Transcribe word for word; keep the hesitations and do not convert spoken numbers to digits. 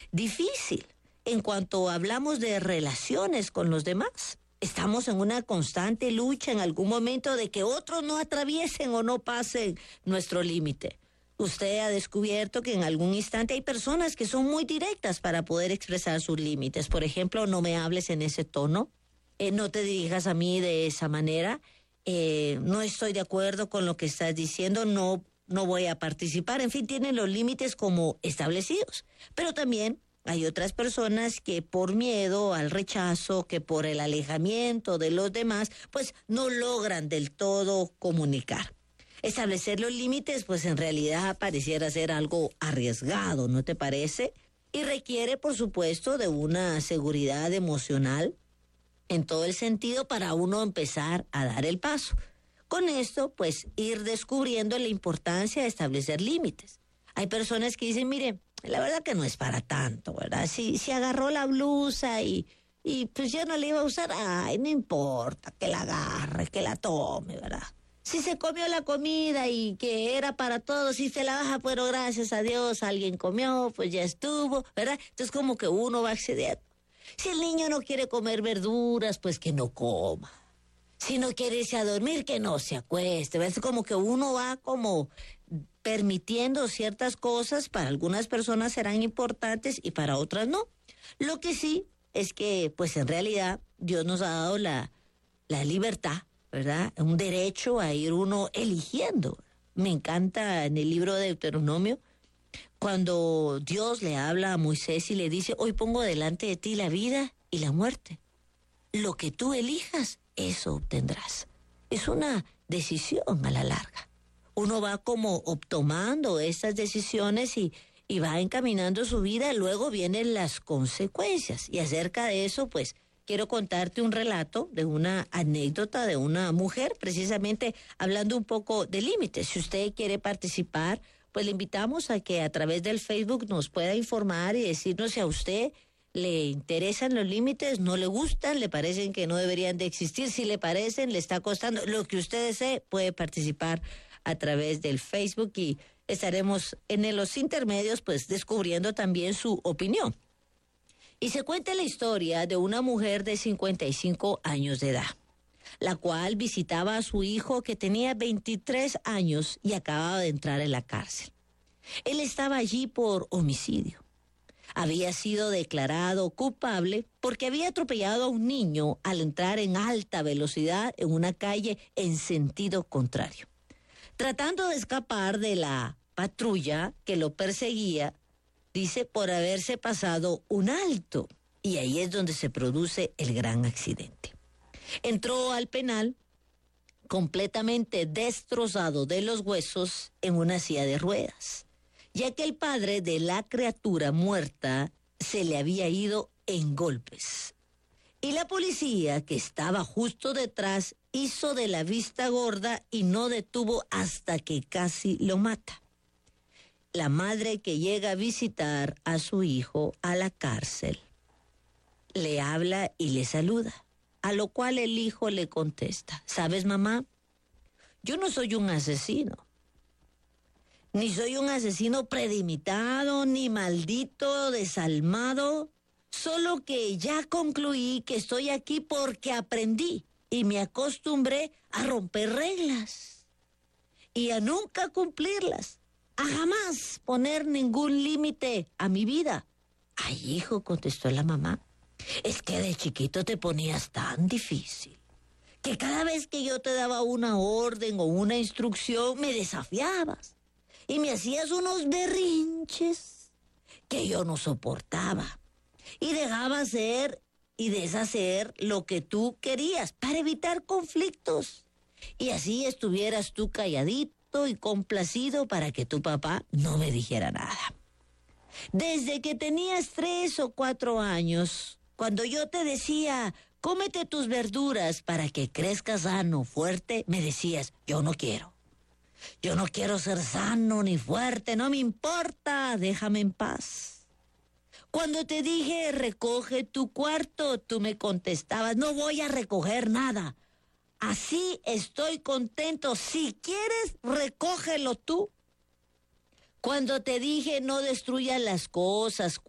difícil en cuanto hablamos de relaciones con los demás. Estamos en una constante lucha en algún momento de que otros no atraviesen o no pasen nuestro límite. Usted ha descubierto que en algún instante hay personas que son muy directas para poder expresar sus límites. Por ejemplo, no me hables en ese tono, eh, no te dirijas a mí de esa manera, eh, no estoy de acuerdo con lo que estás diciendo, no, no voy a participar. En fin, tienen los límites como establecidos. Pero también hay otras personas que por miedo al rechazo, que por el alejamiento de los demás, pues no logran del todo comunicar. Establecer los límites, pues en realidad pareciera ser algo arriesgado, ¿no te parece? Y requiere, por supuesto, de una seguridad emocional en todo el sentido para uno empezar a dar el paso. Con esto, pues ir descubriendo la importancia de establecer límites. Hay personas que dicen, mire, la verdad que no es para tanto, ¿verdad? Si, si agarró la blusa y, y pues yo no la iba a usar, ay, no importa, que la agarre, que la tome, ¿verdad? Si se comió la comida y que era para todos, si se la baja, pero gracias a Dios alguien comió, pues ya estuvo, ¿verdad? Entonces como que uno va accediendo. Si el niño no quiere comer verduras, pues que no coma. Si no quiere irse a dormir, que no se acueste, ¿verdad? Es como que uno va como permitiendo ciertas cosas, para algunas personas serán importantes y para otras no. Lo que sí es que, pues en realidad, Dios nos ha dado la, la libertad, ¿verdad? Un derecho a ir uno eligiendo. Me encanta en el libro de Deuteronomio, cuando Dios le habla a Moisés y le dice, hoy pongo delante de ti la vida y la muerte. Lo que tú elijas, eso obtendrás. Es una decisión a la larga. Uno va como tomando estas decisiones y, y va encaminando su vida, luego vienen las consecuencias. Y acerca de eso, pues, quiero contarte un relato de una anécdota de una mujer, precisamente hablando un poco de límites. Si usted quiere participar, pues le invitamos a que a través del Facebook nos pueda informar y decirnos si a usted le interesan los límites, no le gustan, le parecen que no deberían de existir, si le parecen, le está costando, lo que usted desee, puede participar a través del Facebook y estaremos en los intermedios pues descubriendo también su opinión. Y se cuenta la historia de una mujer de cincuenta y cinco años de edad, la cual visitaba a su hijo que tenía veintitrés años y acababa de entrar en la cárcel. Él estaba allí por homicidio. Había sido declarado culpable porque había atropellado a un niño al entrar en alta velocidad en una calle en sentido contrario. Tratando de escapar de la patrulla que lo perseguía, dice, por haberse pasado un alto. Y ahí es donde se produce el gran accidente. Entró al penal completamente destrozado de los huesos en una silla de ruedas, ya que el padre de la criatura muerta se le había ido en golpes. Y la policía, que estaba justo detrás, hizo de la vista gorda y no detuvo hasta que casi lo mata. La madre que llega a visitar a su hijo a la cárcel le habla y le saluda, a lo cual el hijo le contesta, ¿sabes, mamá? Yo no soy un asesino, ni soy un asesino predimitado, ni maldito, desalmado, solo que ya concluí que estoy aquí porque aprendí y me acostumbré a romper reglas y a nunca cumplirlas, a jamás poner ningún límite a mi vida. Ay, hijo, contestó la mamá, es que de chiquito te ponías tan difícil que cada vez que yo te daba una orden o una instrucción me desafiabas y me hacías unos berrinches que yo no soportaba y dejaba hacer y deshacer lo que tú querías para evitar conflictos y así estuvieras tú calladito y complacido para que tu papá no me dijera nada. Desde que tenías tres o cuatro años, cuando yo te decía, cómete tus verduras para que crezcas sano, fuerte, me decías, yo no quiero. Yo no quiero ser sano ni fuerte, no me importa, déjame en paz. Cuando te dije, recoge tu cuarto, tú me contestabas, no voy a recoger nada. Así estoy contento, si quieres, recógelo tú. Cuando te dije, no destruyas las cosas,